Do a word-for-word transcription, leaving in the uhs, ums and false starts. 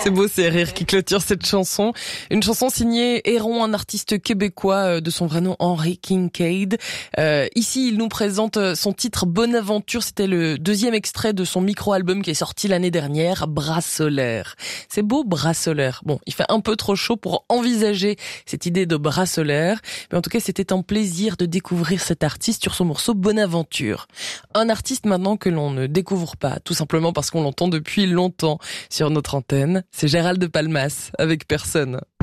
C'est beau ces rires qui clôturent cette chanson. Une chanson signée Héron, un artiste québécois de son vrai nom Henry Kincaid. Euh, ici, il nous présente son titre Bonaventure. C'était le deuxième extrait de son micro-album qui est sorti l'année dernière, Bras solaire. C'est beau, Bras solaire. Bon, il fait un peu trop chaud pour envisager cette idée de bras solaire. Mais en tout cas, c'était un plaisir de découvrir cet artiste sur son morceau Bonaventure. Un artiste maintenant que l'on ne découvre pas, tout simplement parce qu'on l'entend depuis longtemps sur notre antenne. C'est Gérald de Palmas avec Personne.